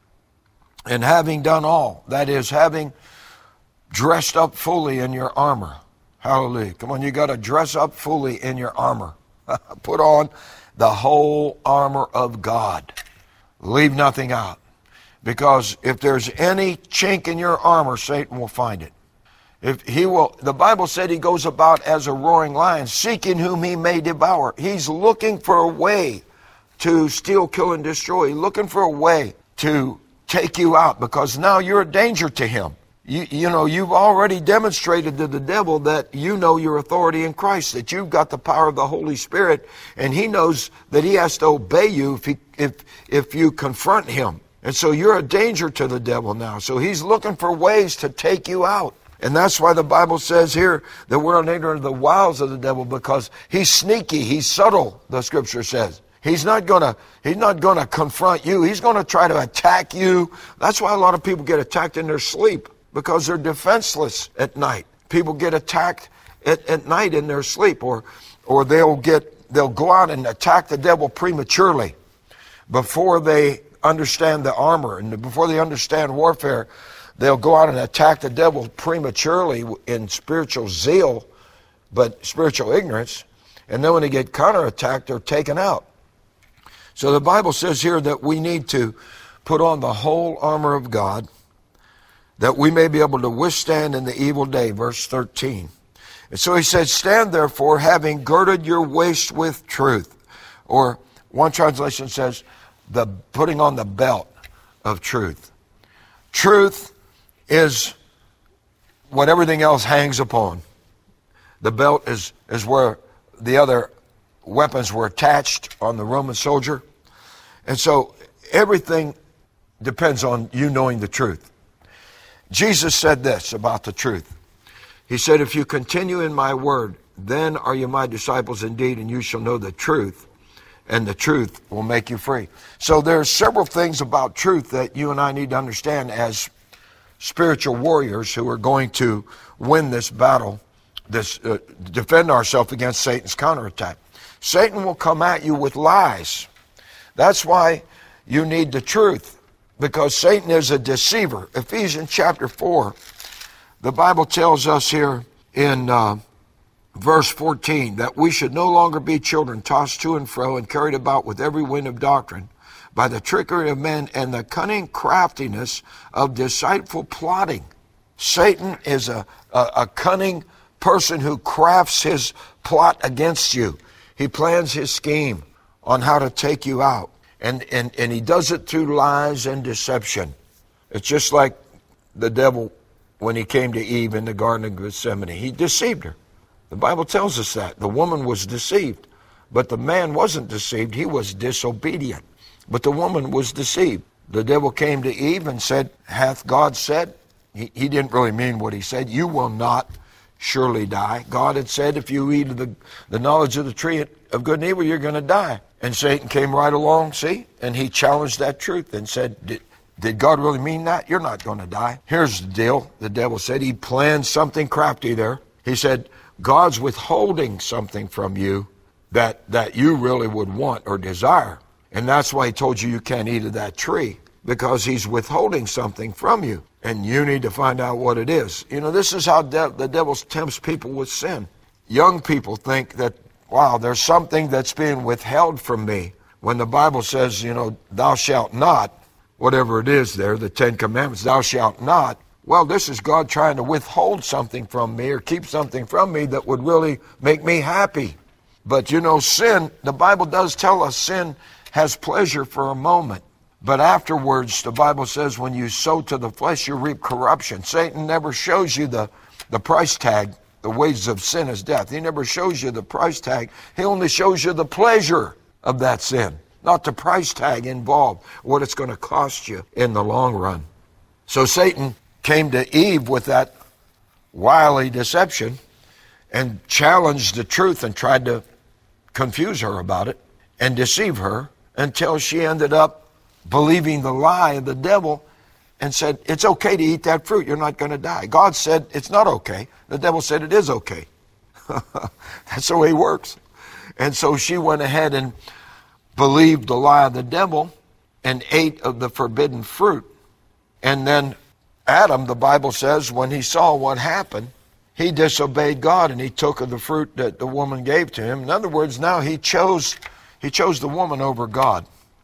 Speaker 7: And having done all, that is, having dressed up fully in your armor. Hallelujah. Come on, you got to dress up fully in your armor. Put on the whole armor of God. Leave nothing out. Because if there's any chink in your armor, Satan will find it. If he will, the Bible said he goes about as a roaring lion, seeking whom he may devour. He's looking for a way to steal, kill, and destroy. He's looking for a way to take you out, because now you're a danger to him. You, you know, you've already demonstrated to the devil that you know your authority in Christ, that you've got the power of the Holy Spirit, and he knows that he has to obey you if he, if, if you confront him. And so you're a danger to the devil now. So he's looking for ways to take you out. And that's why the Bible says here that we're not ignorant of the wiles of the devil, because he's sneaky, he's subtle, the scripture says. He's not gonna, he's not gonna confront you. He's gonna try to attack you. That's why a lot of people get attacked in their sleep, because they're defenseless at night. People get attacked at, at night in their sleep, or, or they'll get, they'll go out and attack the devil prematurely before they understand the armor, and before they understand warfare. They'll go out and attack the devil prematurely in spiritual zeal, but spiritual ignorance. And then when they get counterattacked, they're taken out. So the Bible says here that we need to put on the whole armor of God, that we may be able to withstand in the evil day, verse thirteen. And so he said, stand therefore, having girded your waist with truth. Or one translation says, the putting on the belt of truth. Truth is what everything else hangs upon. The belt is, is where the other weapons were attached on the Roman soldier. And so everything depends on you knowing the truth. Jesus said this about the truth. He said, if you continue in my word, then are you my disciples indeed, and you shall know the truth, and the truth will make you free. So there are several things about truth that you and I need to understand as spiritual warriors who are going to win this battle, this uh, defend ourselves against Satan's counterattack. Satan will come at you with lies. That's why you need the truth, because Satan is a deceiver. Ephesians chapter four, the Bible tells us here in uh, verse fourteen that we should no longer be children tossed to and fro and carried about with every wind of doctrine by the trickery of men and the cunning craftiness of deceitful plotting. Satan is a, a, a cunning person who crafts his plot against you. He plans his scheme on how to take you out. And, and, and he does it through lies and deception. It's just like the devil when he came to Eve in the Garden of Gethsemane. He deceived her. The Bible tells us that. The woman was deceived But the man wasn't deceived. He was disobedient. But the woman was deceived. The devil came to Eve and said, hath God said? He, he didn't really mean what he said. You will not surely die. God had said, if you eat of the, the knowledge of the tree of good and evil, you're going to die. And Satan came right along, see, and he challenged that truth and said, did, did God really mean that? You're not going to die. Here's the deal. The devil said he planned something crafty there. He said, God's withholding something from you that, that you really would want or desire. And that's why he told you you can't eat of that tree, because he's withholding something from you. And you need to find out what it is. You know, this is how de- the devil tempts people with sin. Young people think that, wow, there's something that's being withheld from me. When the Bible says, you know, thou shalt not, whatever it is there, the Ten Commandments, thou shalt not. Well, this is God trying to withhold something from me or keep something from me that would really make me happy. But you know, sin, the Bible does tell us sin has pleasure for a moment. But afterwards, the Bible says, when you sow to the flesh, you reap corruption. Satan never shows you the, the price tag. The wages of sin is death. He never shows you the price tag. He only shows you the pleasure of that sin, not the price tag involved, what it's going to cost you in the long run. So Satan came to Eve with that wily deception and challenged the truth and tried to confuse her about it and deceive her until she ended up believing the lie of the devil and said, it's okay to eat that fruit. You're not going to die. God said it's not okay. The devil said it is okay. That's the way he works. And so she went ahead and believed the lie of the devil and ate of the forbidden fruit. And then Adam, the Bible says, when he saw what happened, he disobeyed God and he took of the fruit that the woman gave to him. In other words, now he chose, he chose the woman over God.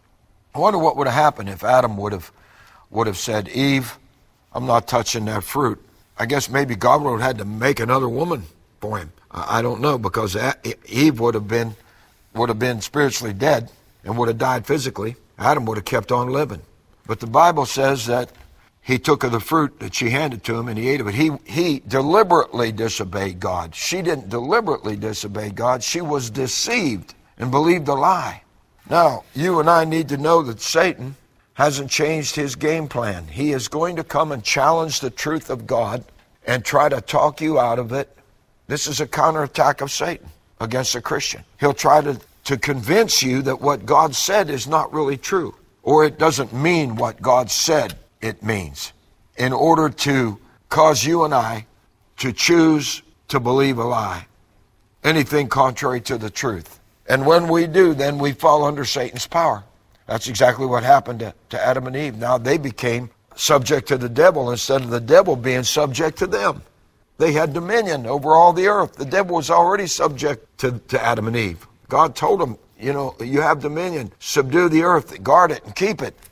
Speaker 7: I wonder what would have happened if Adam would have would have said, Eve, I'm not touching that fruit. I guess maybe God would have had to make another woman for him. I don't know, because Eve would have been would have been spiritually dead and would have died physically. Adam would have kept on living. But the Bible says that he took of the fruit that she handed to him and he ate of it. He, he deliberately disobeyed God. She didn't deliberately disobey God. She was deceived and believed a lie. Now, you and I need to know that Satan hasn't changed his game plan. He is going to come and challenge the truth of God and try to talk you out of it. This is a counterattack of Satan against a Christian. He'll try to, to convince you that what God said is not really true, or it doesn't mean what God said it means, in order to cause you and I to choose to believe a lie, anything contrary to the truth. And when we do, then we fall under Satan's power. That's exactly what happened to, to Adam and Eve. Now they became subject to the devil instead of the devil being subject to them. They had dominion over all the earth. The devil was already subject to, to Adam and Eve. God told them, you know, you have dominion. Subdue the earth, guard it, and keep it.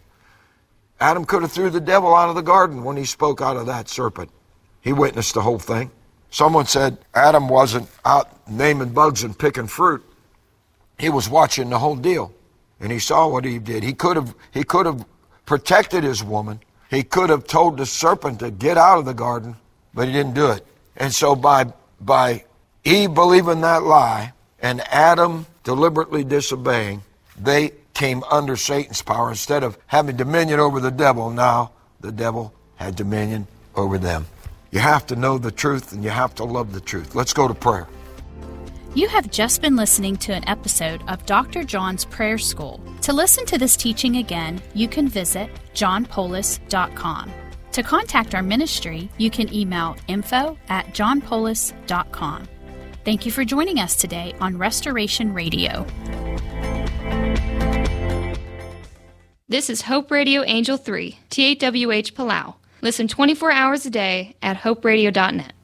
Speaker 7: Adam could have threw the devil out of the garden when he spoke out of that serpent. He witnessed the whole thing. Someone said Adam wasn't out naming bugs and picking fruit. He was watching the whole deal. And he saw what Eve did. He could have he could have protected his woman. He could have told the serpent to get out of the garden, but he didn't do it. And so by by Eve believing that lie and Adam deliberately disobeying, they came under Satan's power. Instead of having dominion over the devil, now the devil had dominion over them. You have to know the truth and you have to love the truth. Let's go to prayer.
Speaker 8: You have just been listening to an episode of Doctor John's Prayer School. To listen to this teaching again, you can visit john polis dot com. To contact our ministry, you can email info at john polis dot com. Thank you for joining us today on Restoration Radio.
Speaker 9: This is Hope Radio Angel three, T eight W H Palau. Listen twenty-four hours a day at hope radio dot net.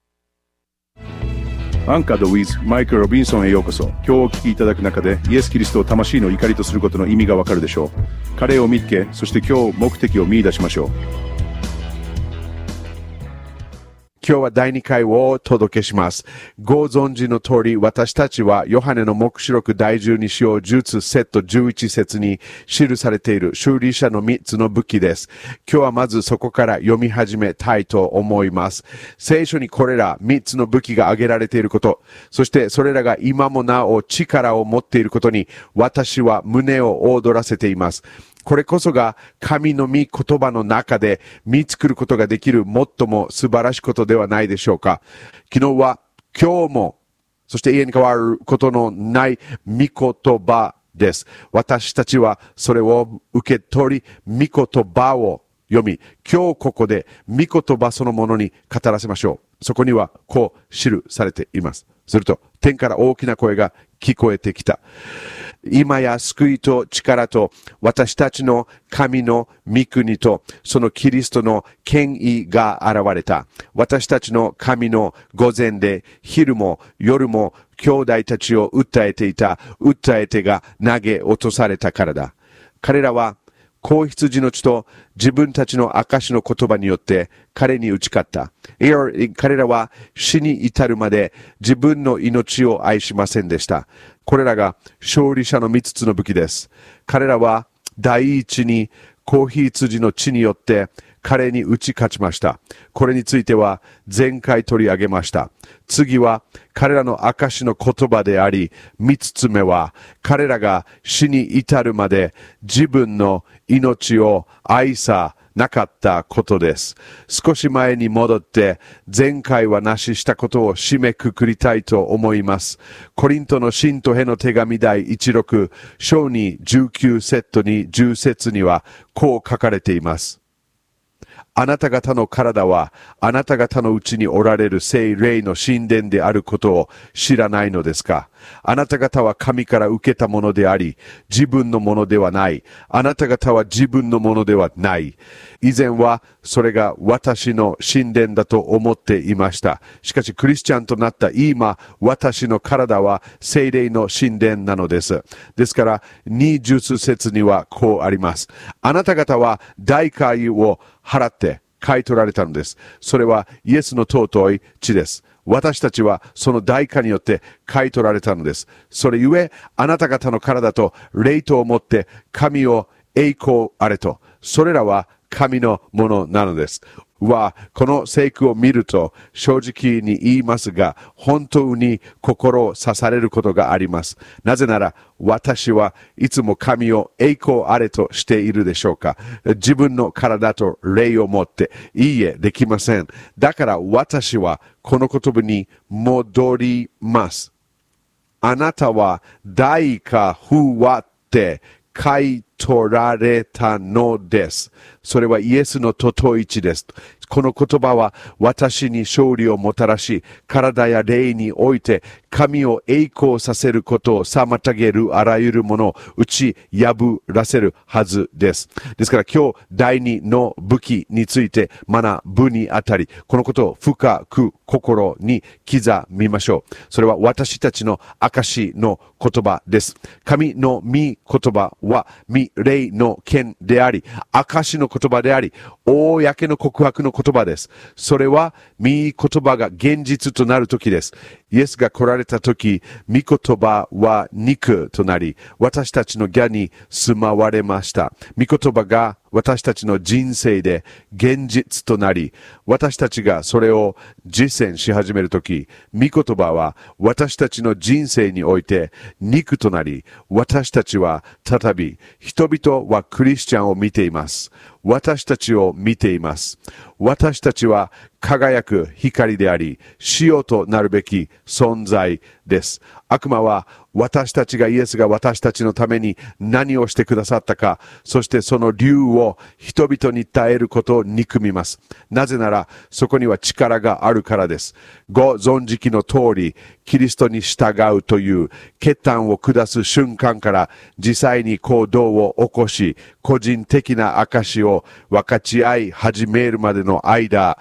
Speaker 10: アンカード with マイク・ロビンソンへようこそ。今日お聞きいただく中でイエス・キリストを魂の怒りとすることの意味がわかるでしょう。彼を見つけ、そして今日目的を見出しましょう。 今日はだいにかいをお届けします。ご存知の通り、私たちはヨハネの黙示録だいじゅうに章じゅう節じゅういち節に記されている修理者のみっつの武器です。今日はまずそこから読み始めたいと思います。聖書にこれらみっつの武器が挙げられていること、そしてそれらが今もなお力を持っていることに、私は胸を躍らせています。これこそが神の御言葉の中で見つくることができる最も素晴らしいことではないでしょうか。昨日は今日も、そして家に変わることのない御言葉です。私たちはそれを受け取り、御言葉を読み、今日ここで御言葉そのものに語らせましょう。そこにはこう記されています。すると天から大きな声が聞こえてきた。今や救いと力と私たちの神の御国とそのキリストの権威が現れた。私たちの神の御前で昼も夜も兄弟たちを訴えていた訴え手が投げ落とされたからだ。彼らは子羊の血と自分たちの証の言葉によって彼に打ち勝った。彼らは死に至るまで自分の命を愛しませんでした。これらが勝利者のみっつの武器です。彼らは第一に子羊の血によって彼に打ち勝ちました。これについては前回取り上げました。次は彼らの証の言葉であり、三つ目は彼らが死に至るまで自分の命を愛さなかったことです。少し前に戻って前回はなししたことを締めくくりたいと思います。コリントの信徒への手紙第じゅうろく章にじゅうきゅう節にじゅう節にはこう書かれています。あなた方の体はあなた方のうちにおられる聖霊の神殿であることを知らないのですか。あなた方は神から受けたものであり、自分のものではない。あなた方は自分のものではない。以前はそれが私の神殿だと思っていました。しかしクリスチャンとなった今、私の体は聖霊の神殿なのです。ですからにじゅう節にはこうあります。あなた方は代価を払って買い取られたのです。それはイエスの尊い血です。私たちはその代価によって買い取られたのです。それゆえあなた方の体と霊とをもって神を栄光あれと、それらは神のものなのです。はこの聖句を見ると正直に言いますが、本当に心を刺されることがあります。なぜなら私はいつも神を栄光あれとしているでしょうか。自分の体と霊を持っていいえできません。だから私はこの言葉に戻ります。あなたは代価不割って買い取られたのです。それはイエスの尊い血です。この言葉は私に勝利をもたらし、体や霊において神を栄光させることを妨げるあらゆるものを打ち破らせるはずです。ですから今日第二の武器について学ぶにあたり、このことを深く心に刻みましょう。それは私たちの証の言葉です。神の御言葉は御霊の剣であり、証の言葉であり、公の告白の言葉です。それは御言葉が現実となる時です。イエスが来られた時、御言葉は肉となり、私たちの家に住まわれました。御言葉が私たちの人生で現実となり、私たちがそれを実践し始めるとき、御言葉は私たちの人生において肉となり、私たちは再び人々はクリスチャンを見ています。私たちを見ています。私たちは輝く光であり、塩となるべき存在です。悪魔は私たちがイエスが私たちのために何をしてくださったか、そしてその理由を人々に伝えることを憎みます。なぜならそこには力があるからです。ご存知の通り、キリストに従うという決断を下す瞬間から実際に行動を起こし、個人的な証を分かち合い始めるまでの間、そこ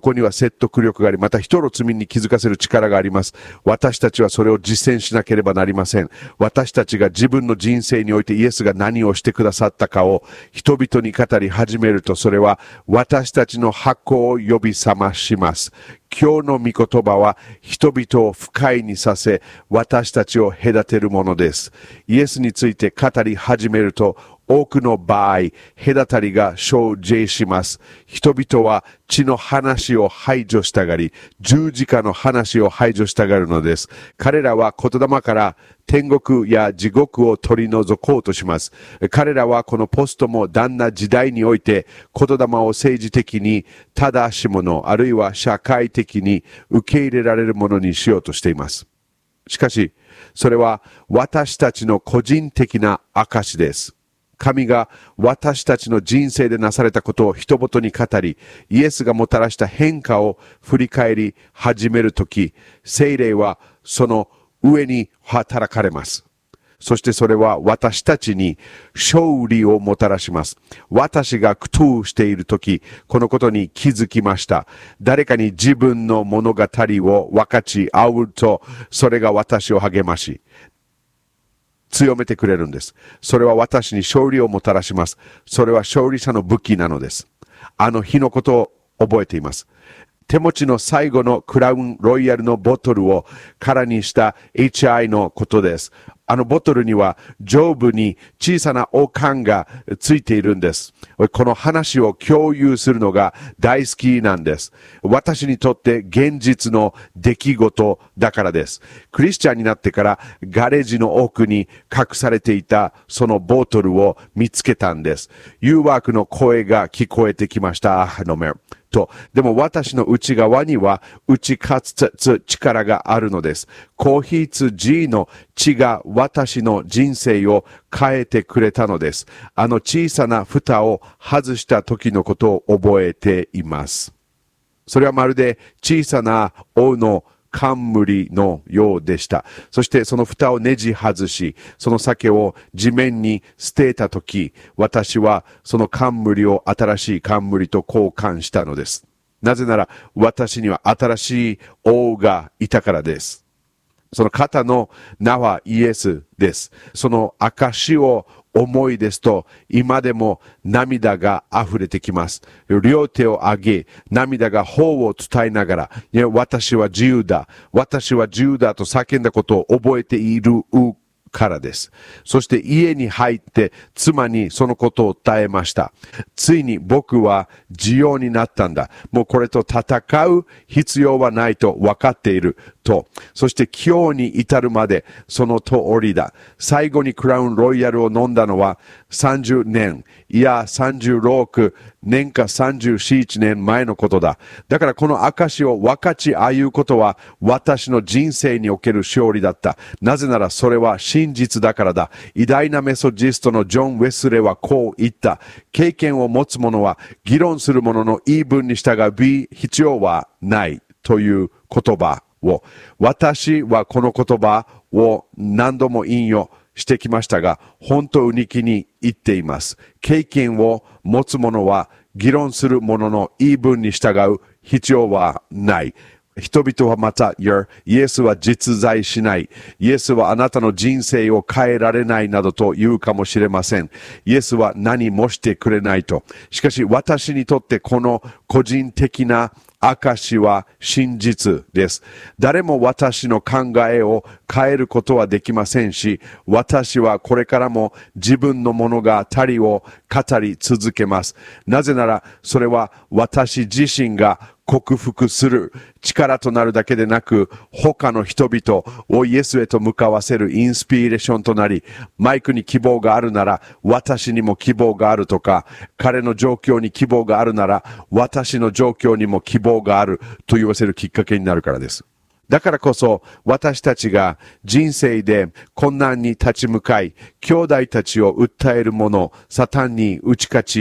Speaker 10: こには説得力があり、また人の罪に気づかせる力があります。私たちはそれを実践しなければなりません。私たちが自分の人生においてイエスが何をしてくださったかを人々に語り始めると、それは私たちの発行を呼び覚まします。今日の御言葉は人々を不快にさせ、私たちを隔てるものです。イエスについて語り始めると、多くの場合、隔たりが生じします。人々は血の話を排除したがり、十字架の話を排除したがるのです。彼らは言霊から天国や地獄を取り除こうとします。彼らはこのポストモダンな時代において、言霊を政治的に正しいもの、あるいは社会的に受け入れられるものにしようとしています。しかし、それは私たちの個人的な証です。神が私たちの人生でなされたことを人々に語り、イエスがもたらした変化を振り返り始めるとき、聖霊はその上に働かれます。そしてそれは私たちに勝利をもたらします。私が苦闘しているとき、このことに気づきました。誰かに自分の物語を分かち合うと、それが私を励まし、強めてくれるんです。それは私に勝利をもたらします。それは勝利者の武器なのです。あの日のことを覚えています。手持ちの最後のクラウンロイヤルのボトルを空にした エイチアイ のことです。あのボトルには上部に小さな王冠がついているんです。この話を共有するのが大好きなんです。私にとって現実の出来事だからです。クリスチャンになってからガレージの奥に隠されていたそのボトルを見つけたんです。誘惑の声が聞こえてきました。飲めと。でも私の内側には打ち勝つ力があるのです。子羊の血が私の人生を変えてくれたのです。あの小さな蓋を外した時のことを覚えています。それはまるで小さな王の冠のようでした。そしてその蓋をねじ外し、その酒を地面に捨てたとき、私はその冠を新しい冠と交換したのです。なぜなら私には新しい王がいたからです。その方の名はイエスです。その証を思いですと、今でも涙が溢れてきます。両手を上げ、涙が頬を伝えながら、いや、私は自由だ、私は自由だと叫んだことを覚えているからです。そして家に入って妻にそのことを伝えました。ついに僕は自由になったんだ。もうこれと戦う必要はないと分かっていると。そして今日に至るまでその通りだ。最後にクラウンロイヤルを飲んだのはさんじゅうねん、いやさんじゅうろくねんかさんじゅうよんねんまえのことだ。だからこの証を分かち合うことは私の人生における勝利だった。なぜならそれは真実だからだ。偉大なメソジストのジョン・ウェスレーはこう言った。経験を持つ者は議論する者の言い分に従う必要はないという言葉を、私はこの言葉を何度も引用してきましたが、本当に気に入っています。経験を持つ者は議論する者の言い分に従う必要はない。人々はまた言う、イエスは実在しない。イエスはあなたの人生を変えられないなどと言うかもしれません。イエスは何もしてくれないと。しかし私にとってこの個人的な証は真実です。誰も私の考えを変えることはできませんし、私はこれからも自分の物語を語り続けます。なぜならそれは私自身が克服する力となるだけでなく、他の人々をイエスへと向かわせるインスピレーションとなり、マイクに希望があるなら私にも希望があるとか、彼の状況に希望があるなら私の状況にも希望があると言わせるきっかけになるからです。だからこそ私たちが人生で困難に立ち向かい、兄弟たちを訴える者、サタンに打ち勝ち、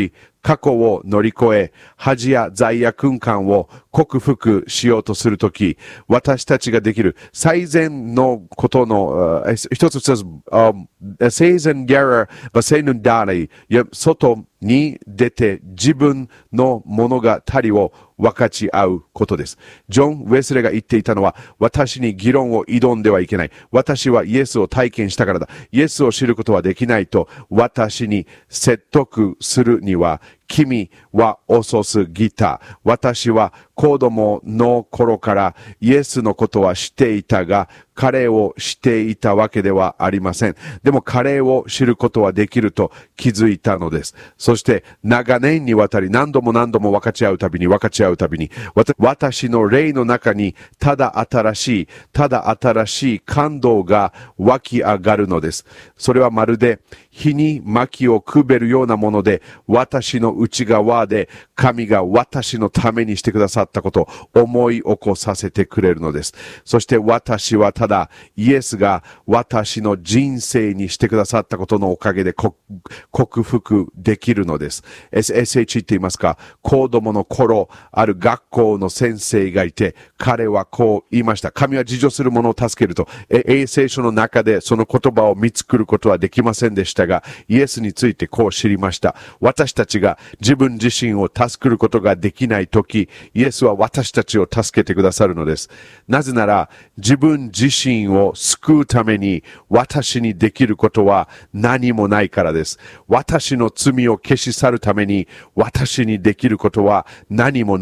Speaker 10: 過去を乗り越え、恥や罪悪感を克服しようとするとき、私たちができる最善のことの、一つ一つ、生前ギャラ、バセヌダリ、外に出て自分の物語を分かち合うことです。ジョン・ウェスレーが言っていたのは、私に議論を挑んではいけない。私はイエスを体験したからだ。イエスを知ることはできないと、私に説得するには、君は遅すぎた。私は子供の頃からイエスのことは知っていたが、彼を知っていたわけではありません。でも彼を知ることはできると気づいたのです。そして長年にわたり何度も何度も分かち合うたびに分かち合うたびに、私の霊の中にただ新しい、ただ新しい感動が湧き上がるのです。それはまるで火に薪をくべるようなもので、私の内側で神が私のためにしてくださったことを思い起こさせてくれるのです。そして私はただイエスが私の人生にしてくださったことのおかげで克服できるのです。エスエイチ って言いますか、子供の頃ある学校の先生がいて、彼はこう言いました。神は自助する者を助けると。衛聖書の中でその言葉を見つくることはできませんでしたが、イエスについてこう知りました。私たちが自分自身を助けることができないとき、イエスは私たちを助けてくださるのです。なぜなら、自分自身を救うために私にできることは何もないからです。私の罪を消し去るために私にできることは何もない。